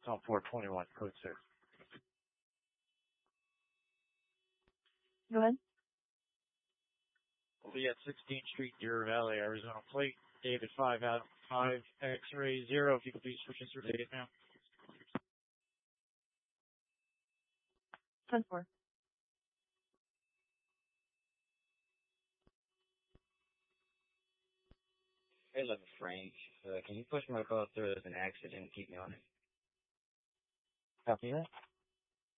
It's on 421, code 6. Go ahead. We'll be at 16th Street, Deer Valley, Arizona. Plate, David 5 out 5 X-ray 0. If you could please switch and survey it now. 10-4. Hey, look, Frank. Can you push my call through as an accident and keep me on it? Copy that.